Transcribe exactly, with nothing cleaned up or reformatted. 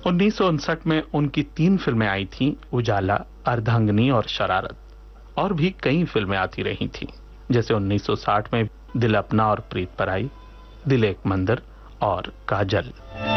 उन्नीस सौ उनसठ में उनकी तीन फिल्में आई थीं, उजाला, अर्धांगिनी और शरारत। और भी कई फिल्में आती रही थीं, जैसे उन्नीस सौ साठ में दिल अपना और प्रीत पराई, दिल एक मंदिर और काजल।